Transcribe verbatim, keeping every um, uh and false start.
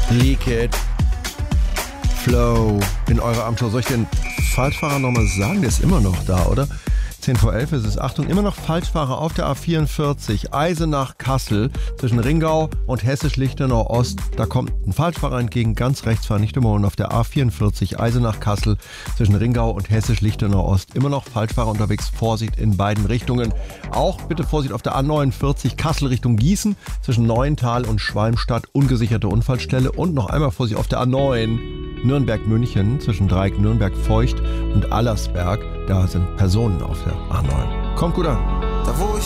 Leak It, Flow in eurer Abendshow. Soll ich den Falschfahrer nochmal sagen? Der ist immer noch da, oder? zehn vor elf ist es. Achtung, immer noch Falschfahrer auf der A vierundvierzig, Eisenach-Kassel, zwischen Ringau und Hessisch-Lichtenau Ost. Da kommt ein Falschfahrer entgegen, ganz rechts fahren, nicht überholen, auf der A vierundvierzig, Eisenach-Kassel, zwischen Ringau und Hessisch-Lichtenau Ost. Immer noch Falschfahrer unterwegs, Vorsicht in beiden Richtungen. Auch bitte Vorsicht auf der A neunundvierzig, Kassel Richtung Gießen, zwischen Neuental und Schwalmstadt, ungesicherte Unfallstelle. Und noch einmal Vorsicht auf der A neun, Nürnberg-München, zwischen Dreieck Nürnberg-Feucht und Allersberg. Da sind Personen auf der A neun. Kommt gut an. Da wo ich